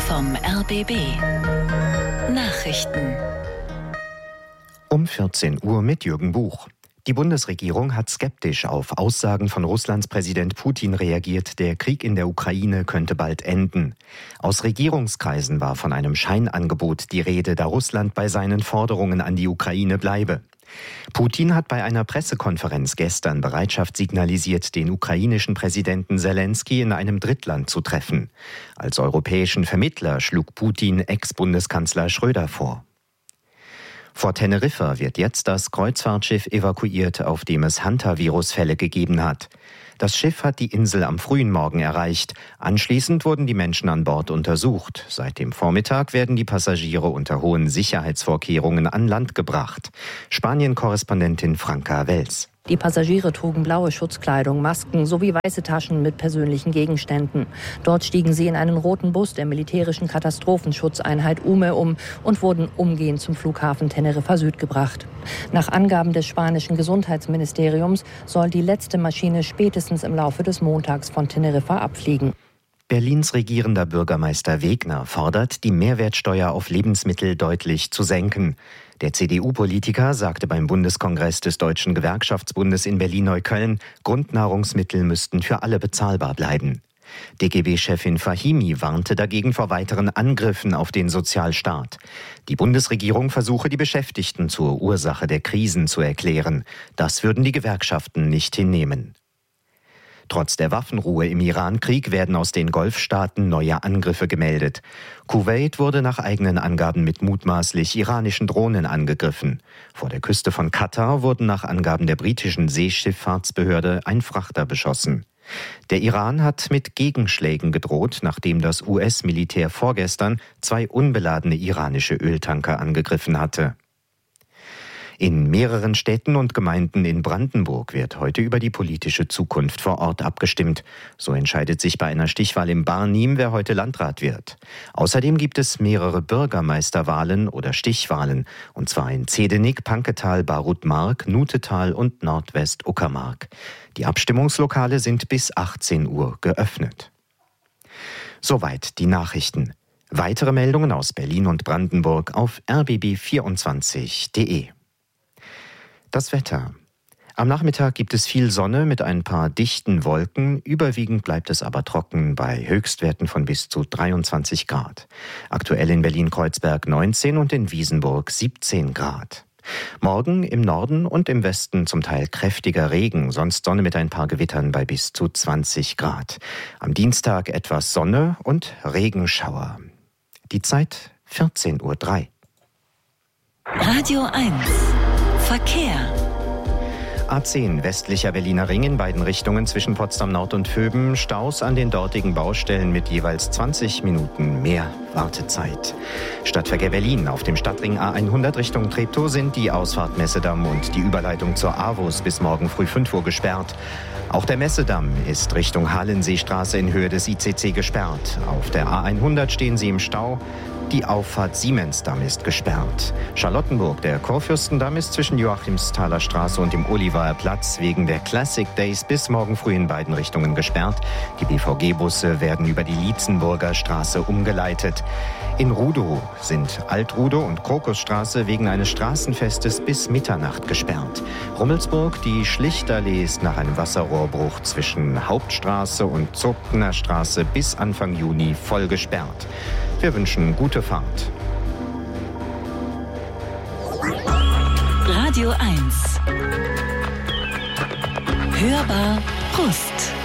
vom RBB. Nachrichten. Um 14 Uhr mit Jürgen Buch. Die Bundesregierung hat skeptisch auf Aussagen von Russlands Präsident Putin reagiert, der Krieg in der Ukraine könnte bald enden. Aus Regierungskreisen war von einem Scheinangebot die Rede, da Russland bei seinen Forderungen an die Ukraine bleibe. Putin hat bei einer Pressekonferenz gestern Bereitschaft signalisiert, den ukrainischen Präsidenten Selenskyj in einem Drittland zu treffen. Als europäischen Vermittler schlug Putin Ex-Bundeskanzler Schröder vor. Vor Teneriffa wird jetzt das Kreuzfahrtschiff evakuiert, auf dem es Hantavirus-Fälle gegeben hat. Das Schiff hat die Insel am frühen Morgen erreicht. Anschließend wurden die Menschen an Bord untersucht. Seit dem Vormittag werden die Passagiere unter hohen Sicherheitsvorkehrungen an Land gebracht. Spanien-Korrespondentin Franka Wels. Die Passagiere trugen blaue Schutzkleidung, Masken sowie weiße Taschen mit persönlichen Gegenständen. Dort stiegen sie in einen roten Bus der militärischen Katastrophenschutzeinheit UME um und wurden umgehend zum Flughafen Teneriffa Süd gebracht. Nach Angaben des spanischen Gesundheitsministeriums soll die letzte Maschine spätestens im Laufe des Montags von Teneriffa abfliegen. Berlins regierender Bürgermeister Wegner fordert, die Mehrwertsteuer auf Lebensmittel deutlich zu senken. Der CDU-Politiker sagte beim Bundeskongress des Deutschen Gewerkschaftsbundes in Berlin-Neukölln, Grundnahrungsmittel müssten für alle bezahlbar bleiben. DGB-Chefin Fahimi warnte dagegen vor weiteren Angriffen auf den Sozialstaat. Die Bundesregierung versuche, die Beschäftigten zur Ursache der Krisen zu erklären. Das würden die Gewerkschaften nicht hinnehmen. Trotz der Waffenruhe im Iran-Krieg werden aus den Golfstaaten neue Angriffe gemeldet. Kuwait wurde nach eigenen Angaben mit mutmaßlich iranischen Drohnen angegriffen. Vor der Küste von Katar wurden nach Angaben der britischen Seeschifffahrtsbehörde ein Frachter beschossen. Der Iran hat mit Gegenschlägen gedroht, nachdem das US-Militär vorgestern 2 unbeladene iranische Öltanker angegriffen hatte. In mehreren Städten und Gemeinden in Brandenburg wird heute über die politische Zukunft vor Ort abgestimmt. So entscheidet sich bei einer Stichwahl im Barnim, wer heute Landrat wird. Außerdem gibt es mehrere Bürgermeisterwahlen oder Stichwahlen, und zwar in Zedenik, Panketal, Barutmark, Nutetal und Nordwest-Uckermark. Die Abstimmungslokale sind bis 18 Uhr geöffnet. Soweit die Nachrichten. Weitere Meldungen aus Berlin und Brandenburg auf rbb24.de. Das Wetter. Am Nachmittag gibt es viel Sonne mit ein paar dichten Wolken. Überwiegend bleibt es aber trocken bei Höchstwerten von bis zu 23 Grad. Aktuell in Berlin-Kreuzberg 19 und in Wiesenburg 17 Grad. Morgen im Norden und im Westen zum Teil kräftiger Regen, sonst Sonne mit ein paar Gewittern bei bis zu 20 Grad. Am Dienstag etwas Sonne und Regenschauer. Die Zeit 14:03 Uhr. Radio 1 Verkehr. A10 westlicher Berliner Ring in beiden Richtungen zwischen Potsdam Nord und Höben. Staus an den dortigen Baustellen mit jeweils 20 Minuten mehr Wartezeit. Stadtverkehr Berlin. Auf dem Stadtring A100 Richtung Treptow sind die Ausfahrt Messedamm und die Überleitung zur AWUS bis morgen früh 5 Uhr gesperrt. Auch der Messedamm ist Richtung Halenseestraße in Höhe des ICC gesperrt. Auf der A100 stehen sie im Stau. Die Auffahrt Siemensdamm ist gesperrt. Charlottenburg, der Kurfürstendamm ist zwischen Joachimsthaler Straße und dem Olivaer Platz wegen der Classic Days bis morgen früh in beiden Richtungen gesperrt. Die BVG-Busse werden über die Lietzenburger Straße umgeleitet. In Rudow sind Altrudow und Krokusstraße wegen eines Straßenfestes bis Mitternacht gesperrt. Rummelsburg, die Schlichtallee ist nach einem Wasserrohrbruch zwischen Hauptstraße und Zobtner Straße bis Anfang Juni voll gesperrt. Wir wünschen gute Fahrt. Radio 1 Hörbar Brust.